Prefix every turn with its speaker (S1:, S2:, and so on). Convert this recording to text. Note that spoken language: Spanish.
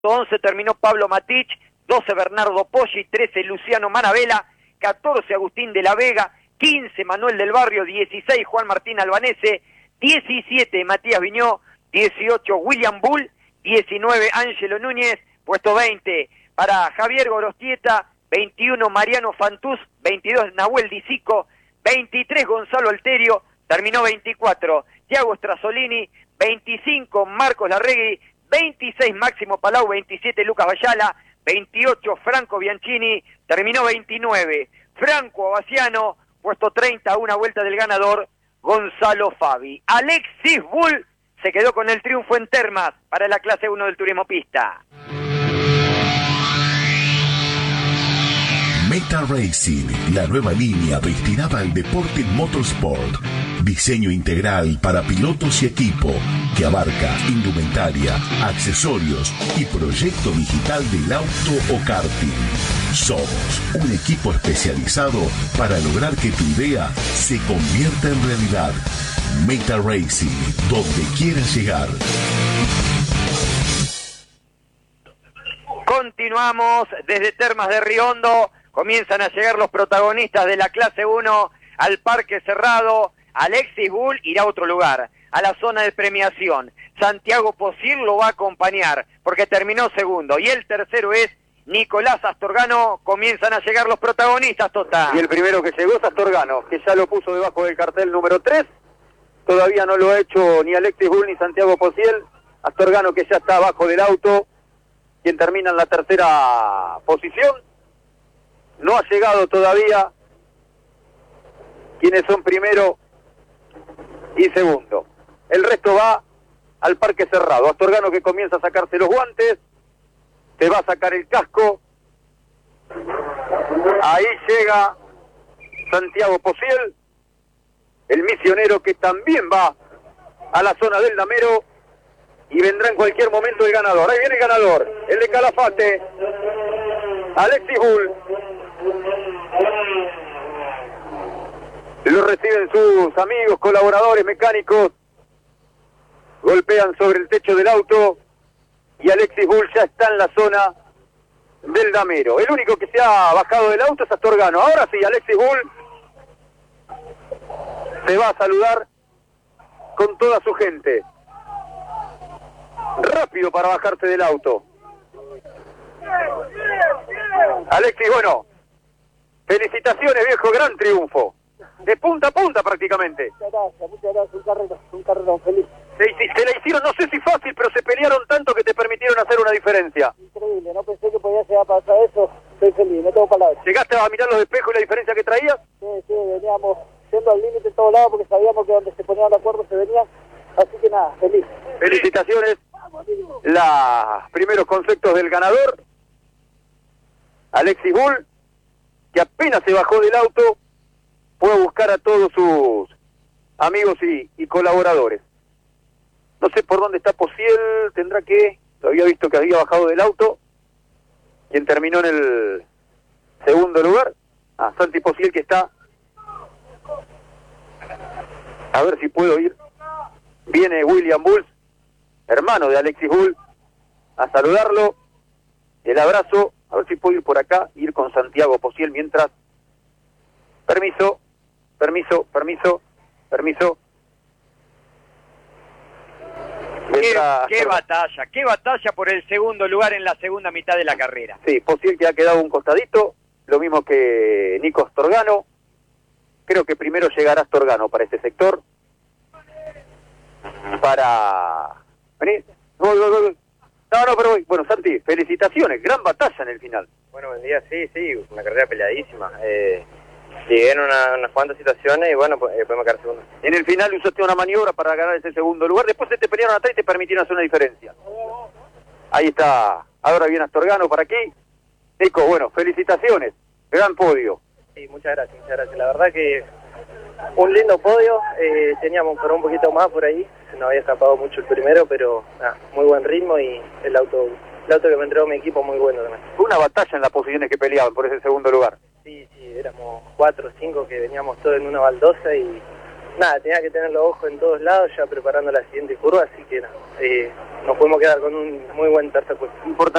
S1: 11 terminó Pablo Matich, 12 Bernardo Poggi, 13 Luciano Manabela, 14 Agustín de la Vega, 15 Manuel del Barrio, 16 Juan Martín Albanese, 17 Matías Viñó, 18 William Bull, 19 Ángelo Núñez, puesto 20 para Javier Gorostieta, 21 Mariano Fantús, 22 Nahuel Dicico, 23 Gonzalo Alterio, terminó 24 Thiago Strasolini, 25 Marcos Larregui, 26 Máximo Palau, 27 Lucas Bayala, 28 Franco Bianchini, terminó 29 Franco Abaciano, puesto 30 a una vuelta del ganador Gonzalo Fabi. Alexis Bull se quedó con el triunfo en Termas para la clase 1 del turismo pista.
S2: Meta Racing, la nueva línea destinada al deporte motorsport. Diseño integral para pilotos y equipo que abarca indumentaria, accesorios y proyecto digital del auto o karting. Somos un equipo especializado para lograr que tu idea se convierta en realidad. Meta Racing, donde quieras llegar.
S1: Continuamos desde Termas de Riondo. Comienzan a llegar los protagonistas de la clase 1 al Parque Cerrado. Alexis Bull irá a otro lugar, a la zona de premiación. Santiago Posier lo va a acompañar porque terminó segundo. Y el tercero es Nicolás Astorgano. Comienzan a llegar los protagonistas, Tota.
S3: Y el primero que llegó es Astorgano, que ya lo puso debajo del cartel número 3. Todavía no lo ha hecho ni Alexis Bull ni Santiago Posier. Astorgano, que ya está abajo del auto, quien termina en la tercera posición. No ha llegado todavía quienes son primero y segundo. El resto va al Parque Cerrado. Astorgano, que comienza a sacarse los guantes, se va a sacar el casco. Ahí llega Santiago Posiel, el misionero, que también va a la zona del damero, y vendrá en cualquier momento el ganador. Ahí viene el ganador, el de Calafate, Alexis Bull. Lo reciben sus amigos, colaboradores, mecánicos. Golpean sobre el techo del auto y Alexis Bull ya está en la zona del damero. El único que se ha bajado del auto es Astorgano. Ahora sí, Alexis Bull se va a saludar con toda su gente. Rápido para bajarse del auto. Alexis, bueno, felicitaciones, viejo, gran triunfo. De punta a punta prácticamente.
S4: Muchas gracias, un carrerón feliz.
S3: Se la hicieron, no sé si fácil, pero se pelearon tanto que te permitieron hacer una diferencia.
S4: Increíble, no pensé que podía llegar a pasar eso. Estoy feliz, no tengo palabras.
S3: ¿Llegaste a mirar los espejos y la diferencia que traías?
S4: Sí, veníamos yendo al límite en todos lados porque sabíamos que donde se ponían de acuerdo se venían. Así que nada, feliz.
S3: Felicitaciones. Los primeros conceptos del ganador, Alexis Bull, que apenas se bajó del auto, fue a buscar a todos sus amigos y colaboradores. No sé por dónde está Posiel, tendrá que... Lo había visto que había bajado del auto, quien terminó en el segundo lugar. Santi Posiel, que está... A ver si puedo ir. Viene William Bull, hermano de Alexis Bull, a saludarlo. El abrazo, a ver si puedo ir por acá, ir con Santiago Posiel mientras... Permiso.
S1: Qué batalla por el segundo lugar en la segunda mitad de la carrera.
S3: Sí, Posiel, que ha quedado un costadito, lo mismo que Nico Astorgano. Creo que primero llegará Astorgano para este sector. Vení. No, pero voy. Bueno, Santi, felicitaciones, gran batalla en el final.
S5: Bueno, buen día, sí, una carrera peleadísima. Llegué en unas cuantas situaciones y bueno, pues podemos quedar segundo.
S3: En el final usaste una maniobra para ganar ese segundo lugar, después se te pelearon atrás y te permitieron hacer una diferencia. Ahí está, ahora viene Astorgano para aquí. Nico, bueno, felicitaciones, gran podio.
S5: Sí, muchas gracias. La verdad que un lindo podio, teníamos por un poquito más por ahí, se nos había escapado mucho el primero, pero nada, muy buen ritmo y el auto que me entregó mi equipo muy bueno también.
S3: Fue una batalla en las posiciones que peleaban por ese segundo lugar.
S5: Sí, éramos 4 o 5 que veníamos todos en una baldosa y nada, tenía que tener los ojos en todos lados ya preparando la siguiente curva, así que nos podemos quedar con un muy buen tercer puesto.